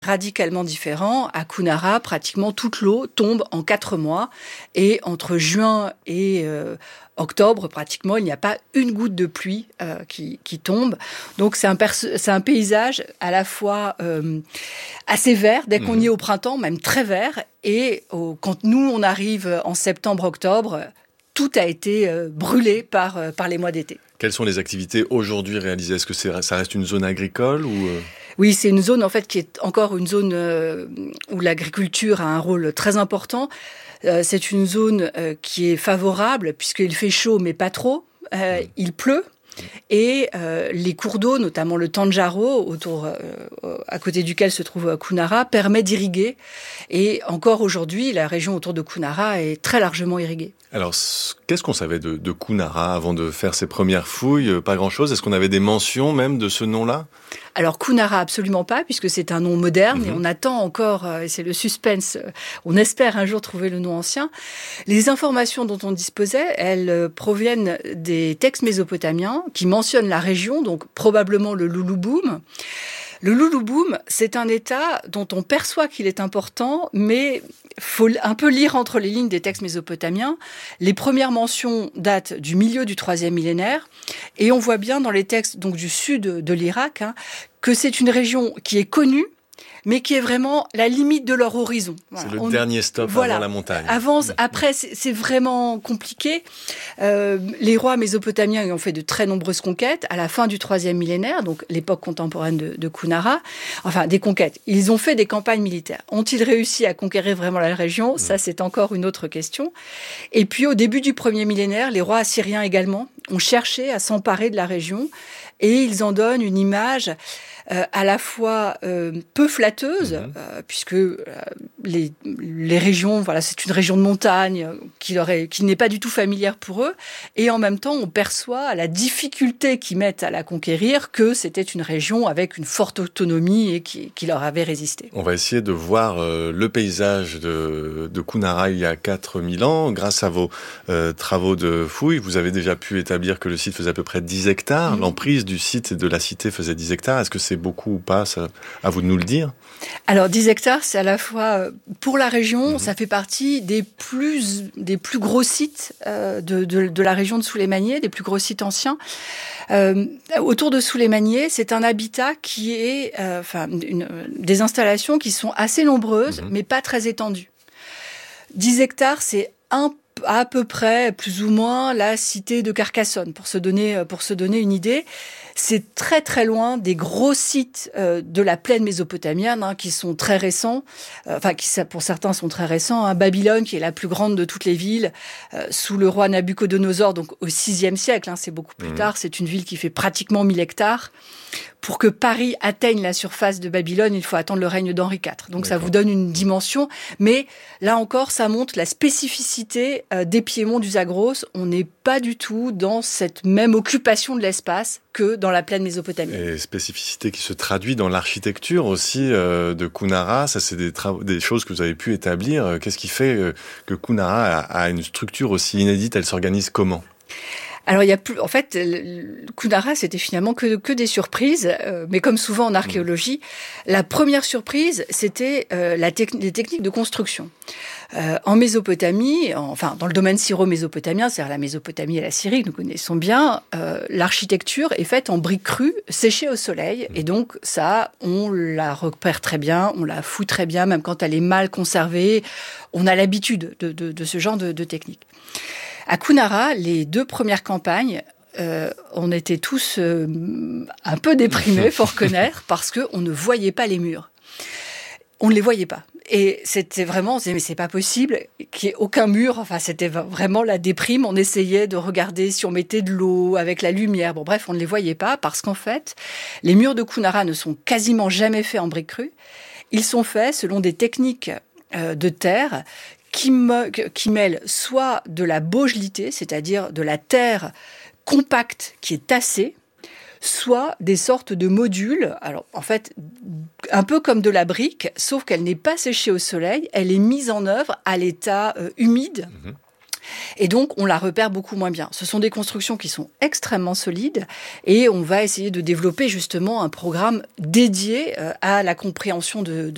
radicalement différent. À Kunara, pratiquement toute l'eau tombe en 4 mois. Et entre juin et octobre, pratiquement, il n'y a pas une goutte de pluie qui tombe. Donc, c'est un paysage à la fois assez vert, dès qu'on y est au printemps, même très vert. Et quand nous, on arrive en septembre-octobre, tout a été brûlé par les mois d'été. Quelles sont les activités aujourd'hui réalisées ? Est-ce que ça reste une zone agricole ou Oui, c'est une zone en fait qui est encore une zone où l'agriculture a un rôle très important. C'est une zone qui est favorable puisqu'il fait chaud mais pas trop. Il pleut. Et les cours d'eau, notamment le Tanjaro, à côté duquel se trouve Kunara, permet d'irriguer. Et encore aujourd'hui, la région autour de Kunara est très largement irriguée. Alors, qu'est-ce qu'on savait de Kunara avant de faire ses premières fouilles ? Pas grand-chose. Est-ce qu'on avait des mentions même de ce nom-là ? Alors Kunara, absolument pas, puisque c'est un nom moderne et on attend encore, et c'est le suspense, on espère un jour trouver le nom ancien. Les informations dont on disposait, elles proviennent des textes mésopotamiens qui mentionnent la région, donc probablement le Lulubum. Le Lulubum, c'est un état dont on perçoit qu'il est important, mais faut un peu lire entre les lignes des textes mésopotamiens. Les premières mentions datent du milieu du 3e millénaire, et on voit bien dans les textes donc du sud de l'Irak que c'est une région qui est connue, mais qui est vraiment la limite de leur horizon. Voilà. C'est le dernier stop avant la montagne. Après, c'est vraiment compliqué. Les rois mésopotamiens y ont fait de très nombreuses conquêtes à la fin du 3e millénaire, donc l'époque contemporaine de Kunara. Enfin, des conquêtes. Ils ont fait des campagnes militaires. Ont-ils réussi à conquérir vraiment la région ? Ça, c'est encore une autre question. Et puis, au début du 1er millénaire, les rois assyriens également ont cherché à s'emparer de la région et ils en donnent une image à la fois peu flatteuse, puisque les régions, voilà, c'est une région de montagne qui n'est pas du tout familière pour eux, et en même temps, on perçoit la difficulté qu'ils mettent à la conquérir, que c'était une région avec une forte autonomie et qui leur avait résisté. On va essayer de voir le paysage de Kunara il y a 4000 ans. Grâce à vos travaux de fouilles, vous avez déjà pu établir que le site faisait à peu près 10 hectares. L'emprise du site et de la cité faisait 10 hectares. Est-ce que c'est beaucoup ou pas, ça, à vous de nous le dire ? Alors 10 hectares, c'est à la fois, pour la région, ça fait partie des plus gros sites de la région de Souleymanié, des plus gros sites anciens. Autour de Souleymanié, c'est un habitat qui est, des installations qui sont assez nombreuses, mais pas très étendues. 10 hectares, c'est à peu près, plus ou moins, la cité de Carcassonne, pour se donner une idée. C'est très très loin des gros sites de la plaine mésopotamienne qui sont très récents, qui pour certains sont très récents. Babylone, qui est la plus grande de toutes les villes, sous le roi Nabuchodonosor, donc au VIe siècle, c'est beaucoup plus tard. C'est une ville qui fait pratiquement 1000 hectares. Pour que Paris atteigne la surface de Babylone, il faut attendre le règne d'Henri IV. Donc ça vous donne une dimension, mais là encore, ça montre la spécificité des piémonts du Zagros. On n'est pas du tout dans cette même occupation de l'espace que dans la plaine mésopotamienne. Et spécificité qui se traduit dans l'architecture aussi de Kunara. Ça, c'est des choses que vous avez pu établir. Qu'est-ce qui fait que Kunara a une structure aussi inédite ? Elle s'organise comment ? Alors, en fait, Kunara, c'était finalement que des surprises, mais comme souvent en archéologie, la première surprise, c'était les techniques de construction. En Mésopotamie, dans le domaine syro-mésopotamien, c'est-à-dire la Mésopotamie et la Syrie que nous connaissons bien, l'architecture est faite en briques crues, séchées au soleil, et donc ça, on la repère très bien, on la fout très bien, même quand elle est mal conservée, on a l'habitude de ce genre de technique. À Kunara, les 2 premières campagnes, on était tous un peu déprimés, faut reconnaître, parce qu'on ne voyait pas les murs. On ne les voyait pas. Et c'était vraiment, on se disait, mais c'est pas possible qu'il n'y ait aucun mur. Enfin, c'était vraiment la déprime. On essayait de regarder si on mettait de l'eau avec la lumière. Bon, bref, on ne les voyait pas parce qu'en fait, les murs de Kunara ne sont quasiment jamais faits en briques crues. Ils sont faits selon des techniques de terre qui mêle soit de la baugelité, c'est-à-dire de la terre compacte qui est tassée, soit des sortes de modules, alors en fait un peu comme de la brique, sauf qu'elle n'est pas séchée au soleil, elle est mise en œuvre à l'état humide. Et donc, on la repère beaucoup moins bien. Ce sont des constructions qui sont extrêmement solides et on va essayer de développer justement un programme dédié à la compréhension de